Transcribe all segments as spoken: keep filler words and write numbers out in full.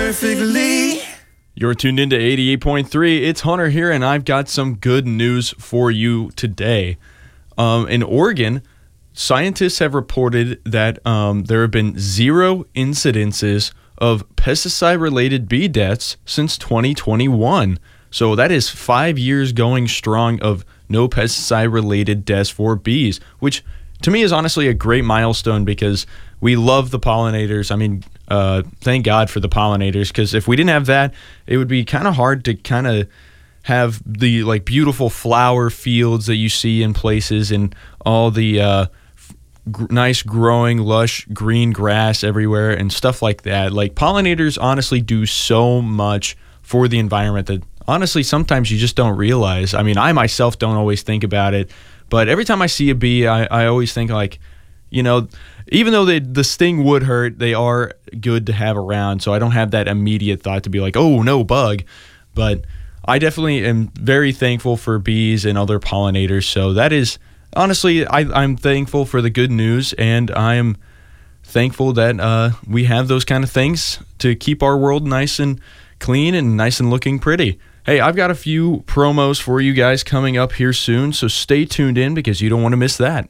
perfectly. You're tuned into eighty-eight point three. It's Hunter here, and I've got some good news for you today. Um, in Oregon, scientists have reported that um, there have been zero incidences of pesticide-related bee deaths since twenty twenty-one. So that is five years going strong of no pesticide-related deaths for bees, which to me is honestly a great milestone because we love the pollinators. I mean, uh, thank God for the pollinators, because if we didn't have that, it would be kind of hard to kind of have the like beautiful flower fields that you see in places and all the uh, g- nice growing lush green grass everywhere and stuff like that. Like pollinators honestly do so much for the environment that honestly sometimes you just don't realize. I mean, I myself don't always think about it, but every time I see a bee, I, I always think like, you know, even though they, the sting would hurt, they are good to have around. So I don't have that immediate thought to be like, oh, no bug. But I definitely am very thankful for bees and other pollinators. So that is, honestly, I, I'm thankful for the good news. And I'm thankful that uh, we have those kind of things to keep our world nice and clean and nice and looking pretty. Hey, I've got a few promos for you guys coming up here soon. So stay tuned in because you don't want to miss that.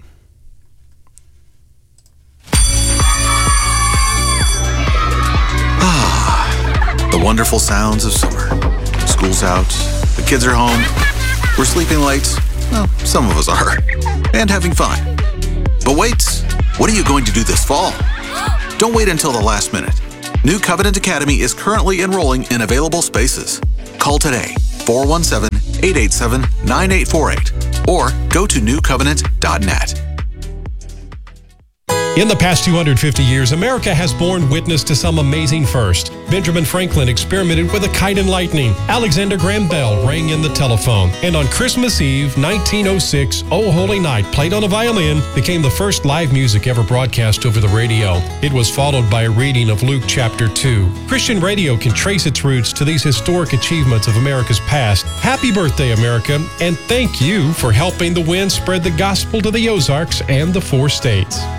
The wonderful sounds of summer. School's out, the kids are home, we're sleeping late, well, some of us are, and having fun. But wait, what are you going to do this fall? Don't wait until the last minute. New Covenant Academy is currently enrolling in available spaces. Call today, four one seven, eight eight seven, nine eight four eight, or go to new covenant dot net. In the past two hundred fifty years, America has borne witness to some amazing firsts. Benjamin Franklin experimented with a kite and lightning. Alexander Graham Bell rang in the telephone. And on Christmas Eve, nineteen oh six, O Holy Night, played on a violin, became the first live music ever broadcast over the radio. It was followed by a reading of Luke chapter two. Christian radio can trace its roots to these historic achievements of America's past. Happy birthday, America, and thank you for helping the wind spread the gospel to the Ozarks and the four states.